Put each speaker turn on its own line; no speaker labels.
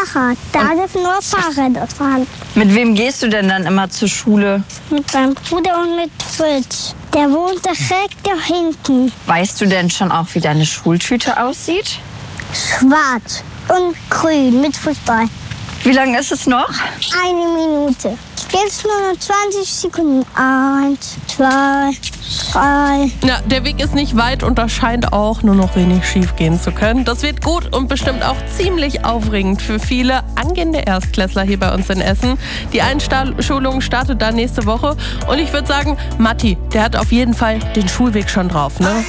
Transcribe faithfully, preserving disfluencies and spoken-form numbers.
Fahrrad. Da dürfen nur Fahrräder fahren.
Mit wem gehst du denn dann immer zur Schule?
Mit meinem Bruder und mit Fritz. Der wohnt direkt da hinten.
Weißt du denn schon auch, wie deine Schultüte aussieht?
Schwarz und grün mit Fußball.
Wie lange ist es noch?
Eine Minute. Jetzt nur noch zwanzig Sekunden. Eins, zwei, drei.
Ja, der Weg ist nicht weit und da scheint auch nur noch wenig schief gehen zu können. Das wird gut und bestimmt auch ziemlich aufregend für viele angehende Erstklässler hier bei uns in Essen. Die Einschulung startet dann nächste Woche und ich würde sagen, Matti, der hat auf jeden Fall den Schulweg schon drauf, ne?